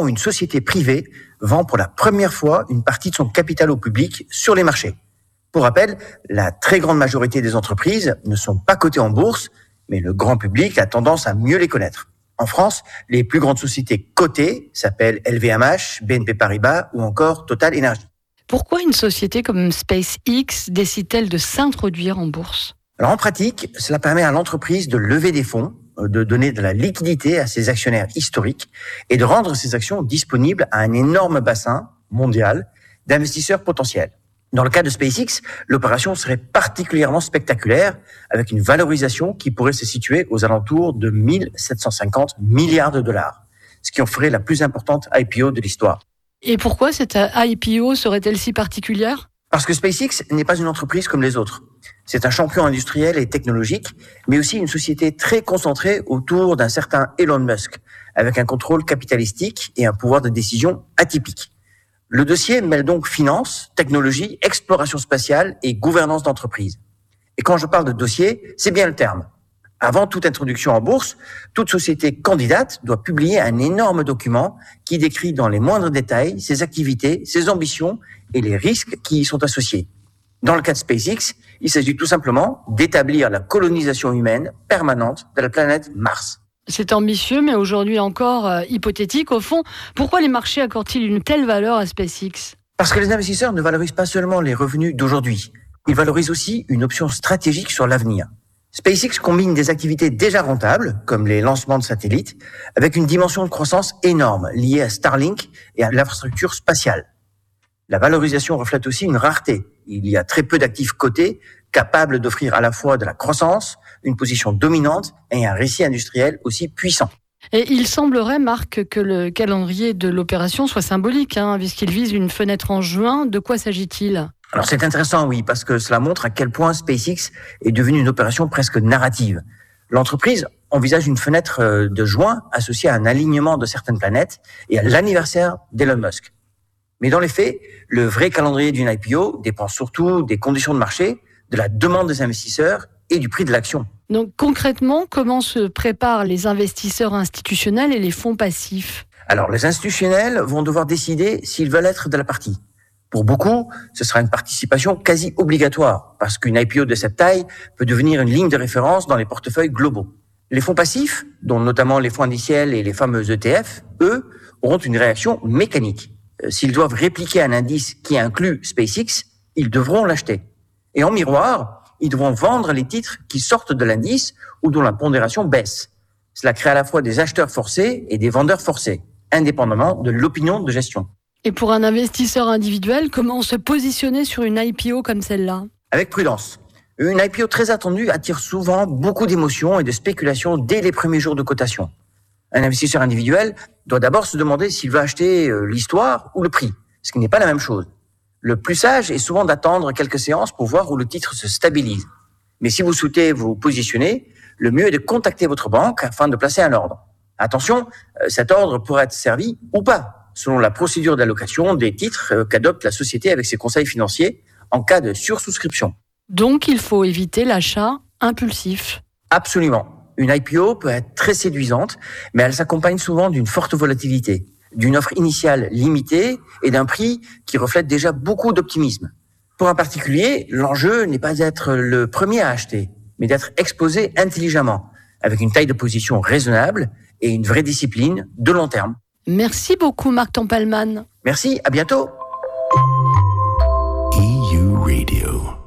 moment où une société privée vend pour la première fois une partie de son capital au public sur les marchés. Pour rappel, la très grande majorité des entreprises ne sont pas cotées en bourse, mais le grand public a tendance à mieux les connaître. En France, les plus grandes sociétés cotées s'appellent LVMH, BNP Paribas ou encore Total Energy. Pourquoi une société comme SpaceX décide-t-elle de s'introduire en bourse ? Alors en pratique, cela permet à l'entreprise de lever des fonds, de donner de la liquidité à ses actionnaires historiques et de rendre ces actions disponibles à un énorme bassin mondial d'investisseurs potentiels. Dans le cas de SpaceX, l'opération serait particulièrement spectaculaire avec une valorisation qui pourrait se situer aux alentours de 1750 milliards de dollars, ce qui en ferait la plus importante IPO de l'histoire. Et pourquoi cette IPO serait-elle si particulière ? Parce que SpaceX n'est pas une entreprise comme les autres. C'est un champion industriel et technologique, mais aussi une société très concentrée autour d'un certain Elon Musk, avec un contrôle capitalistique et un pouvoir de décision atypique. Le dossier mêle donc finance, technologie, exploration spatiale et gouvernance d'entreprise. Et quand je parle de dossier, c'est bien le terme. Avant toute introduction en bourse, toute société candidate doit publier un énorme document qui décrit dans les moindres détails ses activités, ses ambitions et les risques qui y sont associés. Dans le cas de SpaceX, il s'agit tout simplement d'établir la colonisation humaine permanente de la planète Mars. C'est ambitieux, mais aujourd'hui encore hypothétique. Au fond, pourquoi les marchés accordent-ils une telle valeur à SpaceX ? Parce que les investisseurs ne valorisent pas seulement les revenus d'aujourd'hui. Ils valorisent aussi une option stratégique sur l'avenir. SpaceX combine des activités déjà rentables, comme les lancements de satellites, avec une dimension de croissance énorme liée à Starlink et à l'infrastructure spatiale. La valorisation reflète aussi une rareté. Il y a très peu d'actifs cotés capables d'offrir à la fois de la croissance, une position dominante et un récit industriel aussi puissant. Et il semblerait, Marc, que le calendrier de l'opération soit symbolique, puisqu'il vise une fenêtre en juin. De quoi s'agit-il ? Alors c'est intéressant, oui, parce que cela montre à quel point SpaceX est devenue une opération presque narrative. L'entreprise envisage une fenêtre de juin associée à un alignement de certaines planètes et à l'anniversaire d'Elon Musk. Mais dans les faits, le vrai calendrier d'une IPO dépend surtout des conditions de marché, de la demande des investisseurs et du prix de l'action. Donc concrètement, comment se préparent les investisseurs institutionnels et les fonds passifs ? Alors les institutionnels vont devoir décider s'ils veulent être de la partie. Pour beaucoup, ce sera une participation quasi obligatoire, parce qu'une IPO de cette taille peut devenir une ligne de référence dans les portefeuilles globaux. Les fonds passifs, dont notamment les fonds indiciels et les fameux ETF, eux, auront une réaction mécanique. S'ils doivent répliquer un indice qui inclut SpaceX, ils devront l'acheter. Et en miroir, ils devront vendre les titres qui sortent de l'indice ou dont la pondération baisse. Cela crée à la fois des acheteurs forcés et des vendeurs forcés, indépendamment de l'opinion de gestion. Et pour un investisseur individuel, comment se positionner sur une IPO comme celle-là ? Avec prudence. Une IPO très attendue attire souvent beaucoup d'émotions et de spéculations dès les premiers jours de cotation. Un investisseur individuel doit d'abord se demander s'il veut acheter l'histoire ou le prix, ce qui n'est pas la même chose. Le plus sage est souvent d'attendre quelques séances pour voir où le titre se stabilise. Mais si vous souhaitez vous positionner, le mieux est de contacter votre banque afin de placer un ordre. Attention, cet ordre pourrait être servi ou pas, selon la procédure d'allocation des titres qu'adopte la société avec ses conseils financiers en cas de sursouscription. Donc il faut éviter l'achat impulsif. Absolument. Une IPO peut être très séduisante, mais elle s'accompagne souvent d'une forte volatilité, d'une offre initiale limitée et d'un prix qui reflète déjà beaucoup d'optimisme. Pour un particulier, l'enjeu n'est pas d'être le premier à acheter, mais d'être exposé intelligemment, avec une taille de position raisonnable et une vraie discipline de long terme. Merci beaucoup Marc Tempelman. Merci, à bientôt. EU Radio.